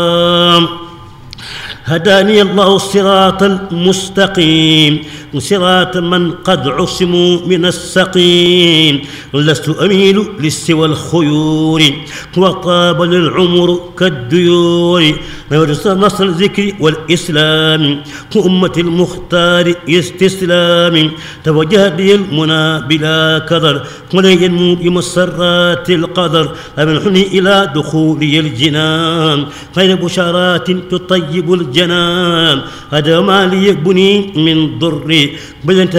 هداني الله الصراط المستقيم صراط من قد عصموا من السقيم لست أميل للسوى الخيور وطاب للعمر كالديور نصر الذكر والإسلام كأمة المختار استسلام توجه لي المنى بلا كدر ولي بمسرات القدر أمنحني إلى دخولي الجنان خير بشارات تطيب الجنان هذا ما لي يبني من ضري بل انت